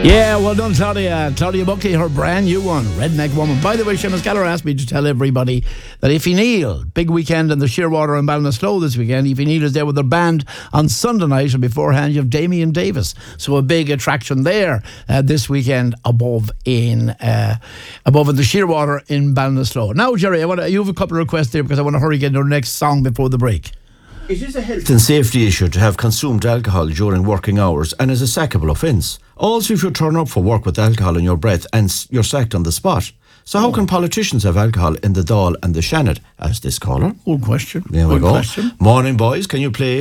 Yeah, well done, Claudia. Claudia Buckley, her brand new one, Redneck Woman. By the way, Seamus Keller asked me to tell everybody that Ify Neal, big weekend in the Shearwater and Ballinasloe this weekend. Ify Neal is there with their band on Sunday night, and beforehand you have Damien Davis. So a big attraction there this weekend above in the Shearwater in Ballinasloe. Now, Jerry, you have a couple of requests there because I want to hurry get into our next song before the break. It is a health and safety issue to have consumed alcohol during working hours and is a sackable offence. Also, if you turn up for work with alcohol in your breath and you're sacked on the spot. So how can politicians have alcohol in the Dáil and the Shannon? Asked this caller. Good question. There we Good go. question. Morning, boys. Can you play